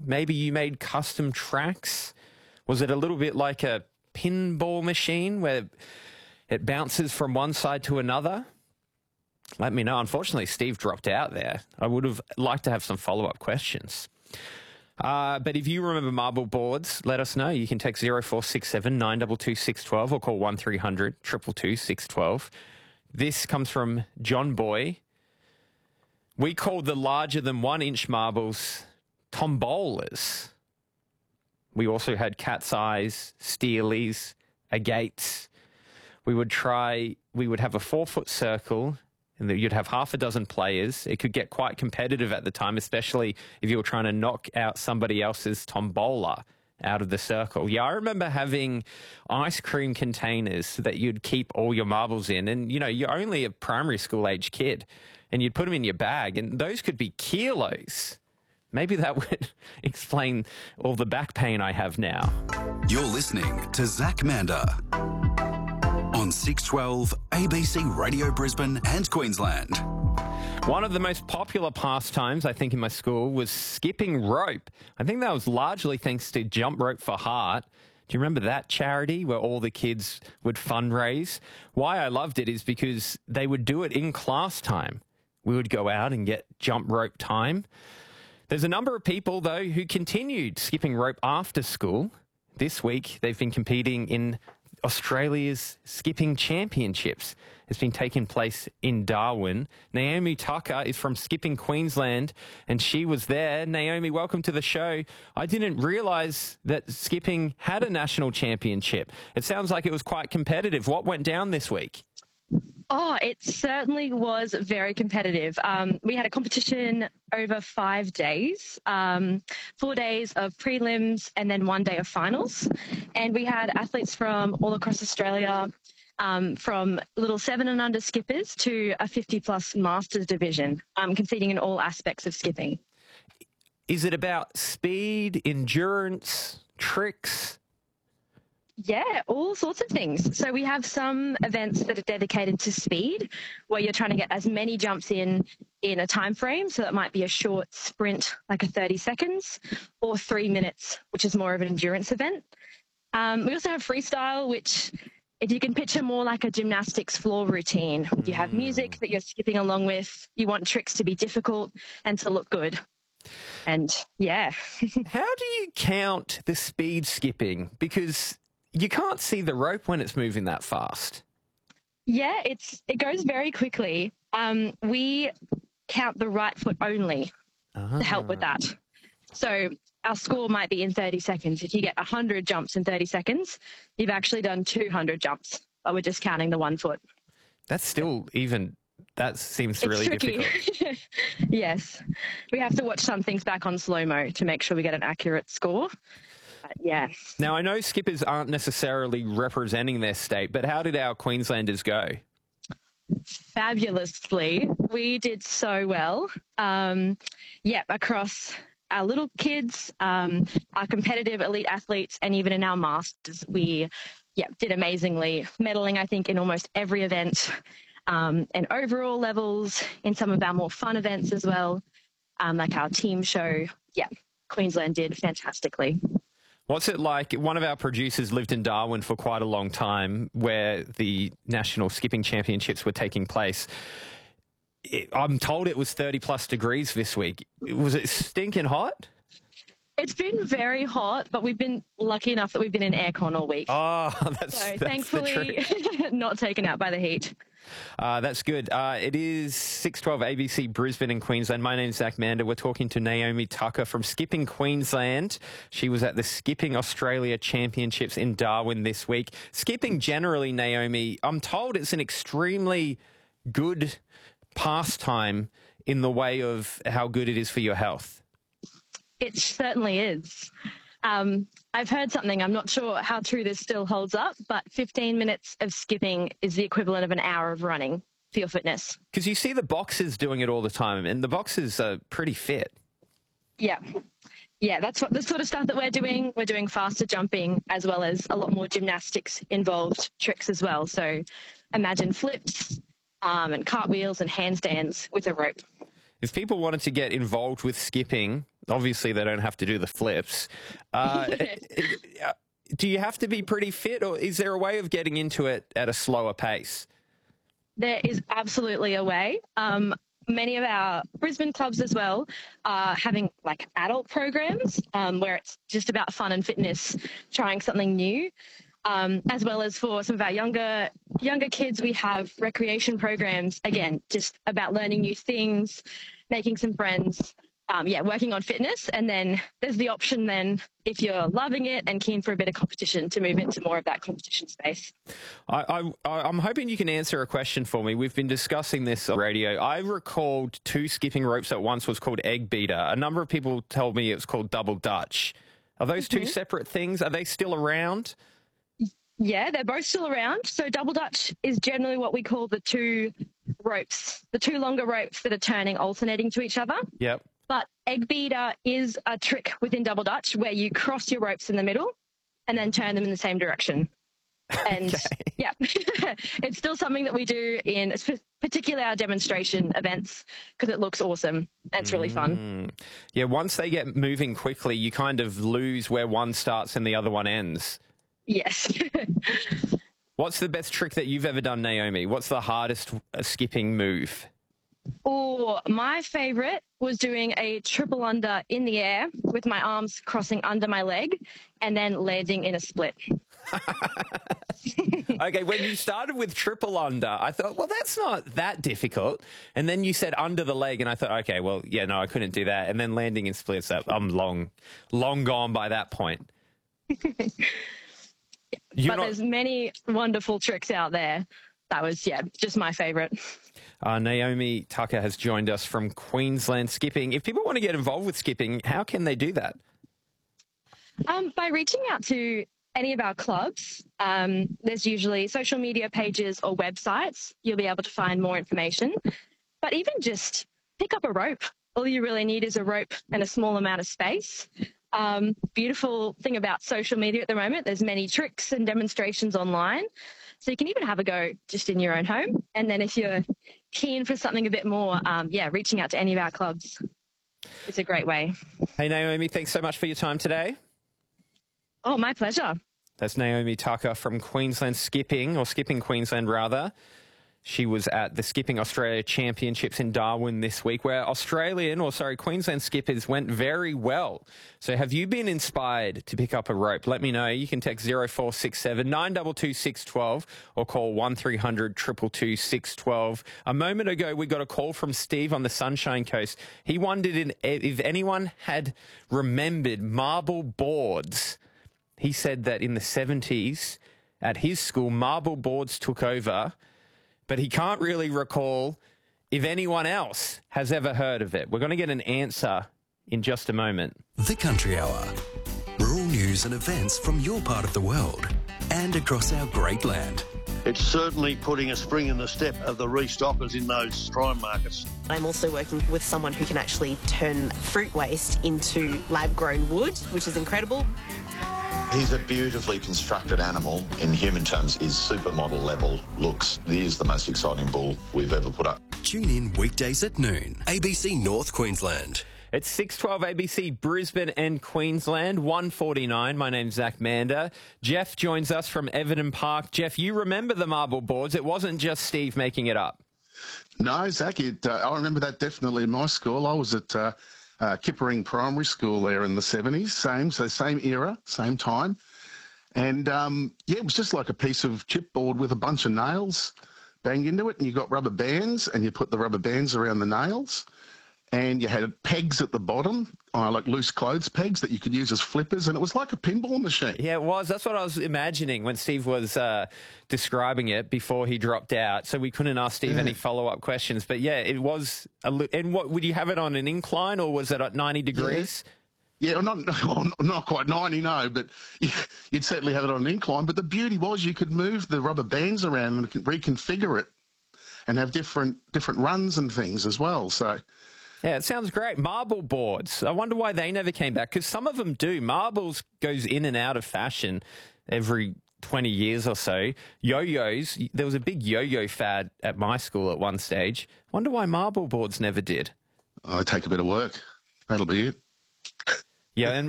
Maybe you made custom tracks. Was it a little bit like a pinball machine where it bounces from one side to another? Let me know. Unfortunately, Steve dropped out there. I would have liked to have some follow-up questions. But if you remember marble boards, let us know. You can text 0467 922 612 or call 1300 222 612. This comes from John Boy. We called the larger than 1 inch marbles tombolas. We also had cat's eyes, steelies, agates. We would have a 4-foot circle, and you'd have half a dozen players. It could get quite competitive at the time, especially if you were trying to knock out somebody else's tombola out of the circle. Yeah, I remember having ice cream containers that you'd keep all your marbles in. And, you know, you're only a primary school age kid, and you'd put them in your bag, and those could be kilos. Maybe that would explain all the back pain I have now. You're listening to Zach Mander on 612 ABC Radio Brisbane and Queensland. One of the most popular pastimes, I think, in my school was skipping rope. I think that was largely thanks to Jump Rope for Heart. Do you remember that charity where all the kids would fundraise? Why I loved it is because they would do it in class time. We would go out and get jump rope time. There's a number of people, though, who continued skipping rope after school. This week, they've been competing in Australia's Skipping Championships. It's been taking place in Darwin. Naomi Tucker is from Skipping Queensland, and she was there. Naomi, welcome to the show. I didn't realise that skipping had a national championship. It sounds like it was quite competitive. What went down this week? Oh, it certainly was very competitive. We had a competition over 5 days, 4 days of prelims and then 1 day of finals. And we had athletes from all across Australia, from little 7 and under skippers to a 50-plus masters division, competing in all aspects of skipping. Is it about speed, endurance, tricks? Yeah, all sorts of things. So we have some events that are dedicated to speed, where you're trying to get as many jumps in a time frame. So that might be a short sprint, like a 30 seconds, or 3 minutes, which is more of an endurance event. We also have freestyle, which, if you can picture, more like a gymnastics floor routine. You have music that you're skipping along with. You want tricks to be difficult and to look good. And yeah. How do you count the speed skipping? Because you can't see the rope when it's moving that fast. Yeah, it goes very quickly. We count the right foot only to help with that. So our score might be in 30 seconds. If you get 100 jumps in 30 seconds, you've actually done 200 jumps, but we're just counting the 1 foot. That's still that seems really difficult. Yes. We have to watch some things back on slow-mo to make sure we get an accurate score. Yeah. Now, I know skippers aren't necessarily representing their state, but how did our Queenslanders go? Fabulously. We did so well. Across our little kids, our competitive elite athletes, and even in our masters, we did amazingly, medaling, I think, in almost every event, and overall levels in some of our more fun events as well, like our team show. Yeah, Queensland did fantastically. What's it like? One of our producers lived in Darwin for quite a long time, where the National Skipping Championships were taking place. I'm told it was 30-plus degrees this week. Was it stinking hot? It's been very hot, but we've been lucky enough that we've been in aircon all week. Oh, that's thankfully not taken out by the heat. That's good. It is 612 ABC Brisbane and Queensland. My name's Zach Mander. We're talking to Naomi Tucker from Skipping Queensland. She was at the Skipping Australia Championships in Darwin this week. Skipping generally, Naomi, I'm told it's an extremely good pastime in the way of how good it is for your health. It certainly is. I've heard something, I'm not sure how true this still holds up, but 15 minutes of skipping is the equivalent of an hour of running for your fitness. Because you see the boxers doing it all the time, and the boxers are pretty fit. Yeah. Yeah, that's the sort of stuff that we're doing. We're doing faster jumping as well as a lot more gymnastics involved tricks as well. So imagine flips and cartwheels and handstands with a rope. If people wanted to get involved with skipping, Obviously, they don't have to do the flips. Do you have to be pretty fit, or is there a way of getting into it at a slower pace? There is absolutely a way. Many of our Brisbane clubs as well are having like adult programs where it's just about fun and fitness, trying something new. As well as for some of our younger kids, we have recreation programs, again, just about learning new things, making some friends, working on fitness. And then there's the option then, if you're loving it and keen for a bit of competition, to move into more of that competition space. I'm hoping you can answer a question for me. We've been discussing this on radio. I recalled 2 skipping ropes that once was called egg beater. A number of people told me it was called double dutch. Are those 2 separate things? Are they still around? Yeah, they're both still around. So double dutch is generally what we call the 2 ropes, the 2 longer ropes that are turning, alternating to each other. Yep. But egg beater is a trick within double dutch where you cross your ropes in the middle and then turn them in the same direction. And yeah, it's still something that we do in particularly our demonstration events because it looks awesome and it's really fun. Yeah, once they get moving quickly, you kind of lose where one starts and the other one ends. Yes. What's the best trick that you've ever done, Naomi? What's the hardest skipping move? Oh, my favourite was doing a triple under in the air with my arms crossing under my leg and then landing in a split. Okay, when you started with triple under, I thought, well, that's not that difficult. And then you said under the leg, and I thought, okay, well, yeah, no, I couldn't do that. And then landing in splits, I'm long gone by that point. There's many wonderful tricks out there. That was, just my favourite. Naomi Tucker has joined us from Queensland Skipping. If people want to get involved with skipping, how can they do that? By reaching out to any of our clubs. There's usually social media pages or websites. You'll be able to find more information. But even just pick up a rope. All you really need is a rope and a small amount of space. Beautiful thing about social media at the moment, there's many tricks and demonstrations online. So you can even have a go just in your own home. And then if you're keen for something a bit more, reaching out to any of our clubs is a great way. Hey, Naomi, thanks so much for your time today. Oh, my pleasure. That's Naomi Tucker from Queensland Skipping, or Skipping Queensland rather. She was at the Skipping Australia Championships in Darwin this week, where Queensland skippers went very well. So have you been inspired to pick up a rope? Let me know. You can text 0467 922 612 or call 1300 222 612. A moment ago, we got a call from Steve on the Sunshine Coast. He wondered if anyone had remembered marble boards. He said that in the 70s at his school, marble boards took over, but he can't really recall if anyone else has ever heard of it. We're going to get an answer in just a moment. The Country Hour. Rural news and events from your part of the world and across our great land. It's certainly putting a spring in the step of the restockers in those prime markets. I'm also working with someone who can actually turn fruit waste into lab-grown wood, which is incredible. He's a beautifully constructed animal. In human terms, his supermodel level looks. He is the most exciting bull we've ever put up. Tune in weekdays at noon. ABC North Queensland. It's 6:12 ABC Brisbane and Queensland, 1:49. My name's Zach Mander. Jeff joins us from Everton Park. Jeff, you remember the marble boards. It wasn't just Steve making it up. No, Zach, I remember that definitely in my school. I was at Kippering Primary School there in the 70s, same era, same time. And, it was just like a piece of chipboard with a bunch of nails banged into it, and you got rubber bands, and you put the rubber bands around the nails, and you had pegs at the bottom, like loose clothes pegs that you could use as flippers, and it was like a pinball machine. Yeah, it was. That's what I was imagining when Steve was describing it before he dropped out, so we couldn't ask Steve any follow-up questions. But, yeah, it was. And what would you have it on an incline, or was it at 90 degrees? Yeah, not quite 90, no, but you'd certainly have it on an incline. But the beauty was you could move the rubber bands around and reconfigure it and have different runs and things as well, so... Yeah, it sounds great. Marble boards. I wonder why they never came back, because some of them do. Marbles goes in and out of fashion every 20 years or so. Yo-yos, there was a big yo-yo fad at my school at one stage. I wonder why marble boards never did. Oh, take a bit of work. That'll be it. Yeah, and